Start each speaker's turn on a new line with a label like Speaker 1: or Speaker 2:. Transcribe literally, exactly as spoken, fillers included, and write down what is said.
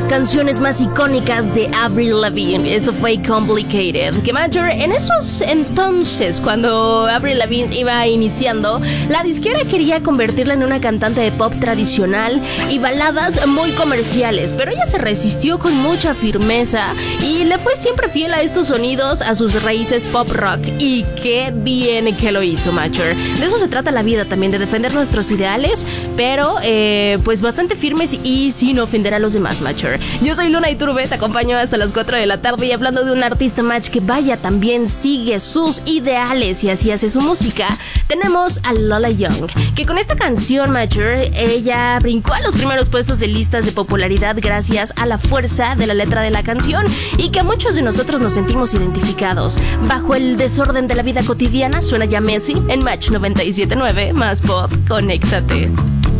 Speaker 1: las canciones más icónicas de Avril Lavigne. Esto fue Complicated. Que Major, en esos entonces, cuando Avril Lavigne iba iniciando, la disquera quería convertirla en una cantante de pop tradicional y baladas muy comerciales, pero ella se resistió con mucha firmeza y le fue siempre fiel a estos sonidos, a sus raíces pop rock. Y qué bien que lo hizo, Major. De eso se trata la vida también, de defender nuestros ideales, pero eh, pues bastante firmes y sin ofender a los demás, Major. Yo soy Luna Iturbe, te acompaño hasta las cuatro de la tarde y hablando de un artista, Match, que vaya, también sigue sus ideales y así hace su música, tenemos a Lola Young, que con esta canción, Major, ella brincó a los primeros puestos de listas de popularidad gracias a la fuerza de la letra de la canción y que a muchos de nosotros nos sentimos identificados. Bajo el desorden de la vida cotidiana suena ya Messi en Match noventa y siete punto nueve, más pop, conéctate.